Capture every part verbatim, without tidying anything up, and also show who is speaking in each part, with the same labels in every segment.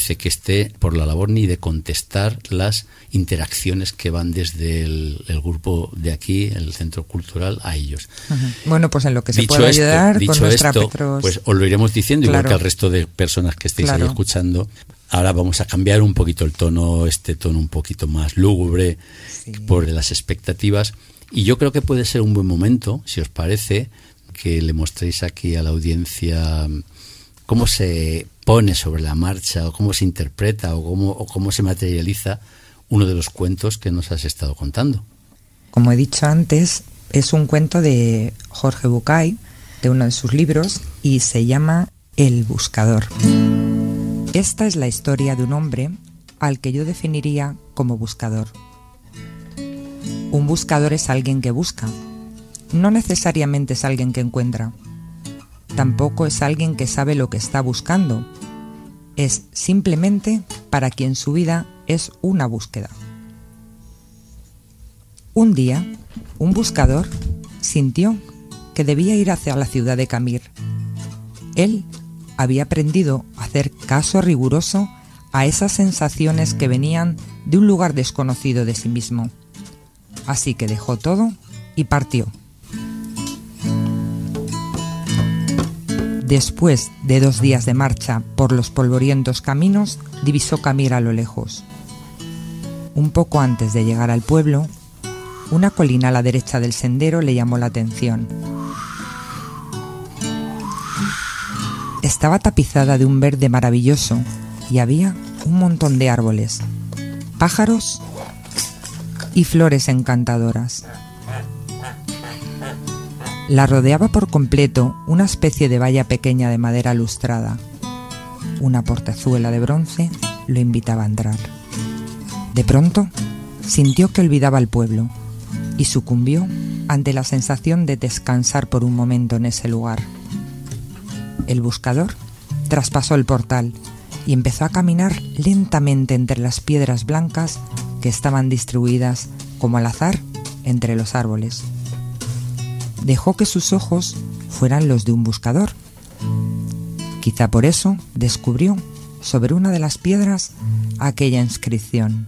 Speaker 1: que esté por la labor ni de contestar las interacciones que van desde el, el grupo de aquí, el centro cultural, a ellos.
Speaker 2: Uh-huh. Bueno, pues en lo que se
Speaker 1: dicho
Speaker 2: pueda
Speaker 1: esto,
Speaker 2: ayudar
Speaker 1: dicho
Speaker 2: con nuestra
Speaker 1: esto,
Speaker 2: Petros...
Speaker 1: pues os lo iremos diciendo,
Speaker 2: claro.
Speaker 1: igual que al resto de personas que estéis
Speaker 2: claro.
Speaker 1: ahí escuchando. Ahora vamos a cambiar un poquito el tono, este tono un poquito más lúgubre, sí. por las expectativas. Y yo creo que puede ser un buen momento, si os parece, que le mostréis aquí a la audiencia cómo se pone sobre la marcha, o cómo se interpreta, o cómo, o cómo se materializa uno de los cuentos que nos has estado contando.
Speaker 2: Como he dicho antes, es un cuento de Jorge Bucay, de uno de sus libros, y se llama El Buscador. Esta es la historia de un hombre al que yo definiría como buscador. Un buscador es alguien que busca. No necesariamente es alguien que encuentra. Tampoco es alguien que sabe lo que está buscando. Es simplemente para quien su vida es una búsqueda. Un día, un buscador sintió que debía ir hacia la ciudad de Camir. Él había aprendido a hacer caso riguroso a esas sensaciones que venían de un lugar desconocido de sí mismo. Así que dejó todo y partió. Después de dos días de marcha por los polvorientos caminos, divisó Camir a lo lejos. Un poco antes de llegar al pueblo, una colina a la derecha del sendero le llamó la atención. Estaba tapizada de un verde maravilloso y había un montón de árboles, pájaros y flores encantadoras. La rodeaba por completo una especie de valla pequeña de madera lustrada. Una portezuela de bronce lo invitaba a entrar. De pronto, sintió que olvidaba el pueblo y sucumbió ante la sensación de descansar por un momento en ese lugar. El buscador traspasó el portal y empezó a caminar lentamente entre las piedras blancas que estaban distribuidas como al azar entre los árboles. Dejó que sus ojos fueran los de un buscador. Quizá por eso descubrió sobre una de las piedras aquella inscripción: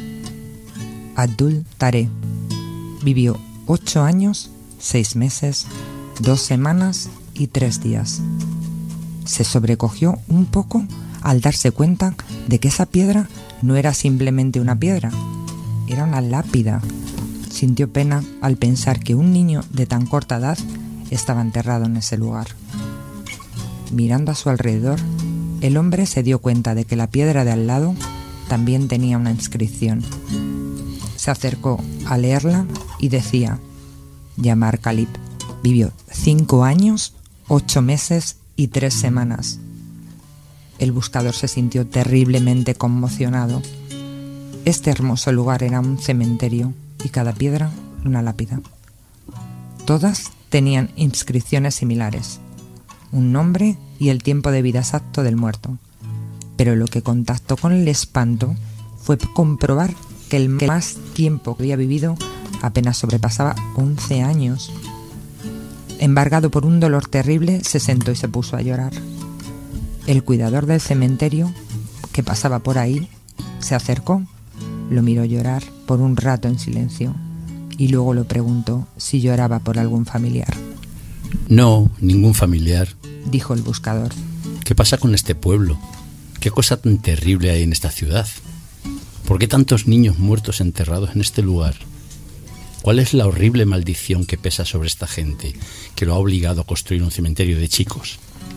Speaker 2: Abdul Tareh vivió ocho años, seis meses, dos semanas y tres días. Se sobrecogió un poco al darse cuenta de que esa piedra no era simplemente una piedra, era una lápida. Sintió pena al pensar que un niño de tan corta edad estaba enterrado en ese lugar. Mirando a su alrededor, el hombre se dio cuenta de que la piedra de al lado también tenía una inscripción. Se acercó a leerla y decía: Yamar Khalib vivió cinco años, ocho meses y tres semanas. El buscador se sintió terriblemente conmocionado. Este hermoso lugar era un cementerio y cada piedra una lápida. Todas tenían inscripciones similares, un nombre y el tiempo de vida exacto del muerto. Pero lo que contactó con el espanto fue comprobar que el más tiempo que había vivido apenas sobrepasaba once años. Embargado por un dolor terrible, se sentó y se puso a llorar. El cuidador del cementerio, que pasaba por ahí, se acercó, lo miró llorar por un rato en silencio y luego le preguntó si lloraba por algún familiar.
Speaker 1: No, ningún familiar,
Speaker 2: dijo el buscador.
Speaker 1: ¿Qué pasa con este pueblo? ¿Qué cosa tan terrible hay en esta ciudad? ¿Por qué tantos niños muertos enterrados en este lugar? ¿Cuál es la horrible maldición que pesa sobre esta gente que lo ha obligado a construir un cementerio de chicos?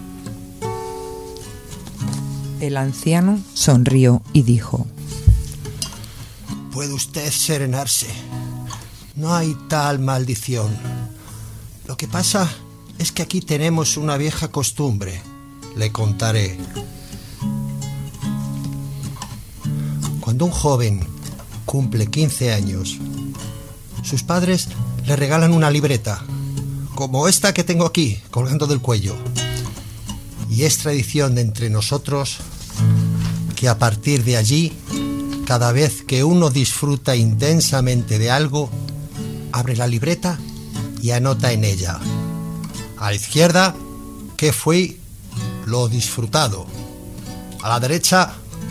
Speaker 2: El anciano sonrió y dijo:
Speaker 3: Puede usted serenarse. No hay tal maldición. Lo que pasa es que aquí tenemos una vieja costumbre. Le contaré. Cuando un joven cumple quince años, sus padres le regalan una libreta, como esta que tengo aquí, colgando del cuello. Y es tradición de entre nosotros que a partir de allí, cada vez que uno disfruta intensamente de algo, abre la libreta y anota en ella: a la izquierda, ¿qué fue lo disfrutado? A la derecha,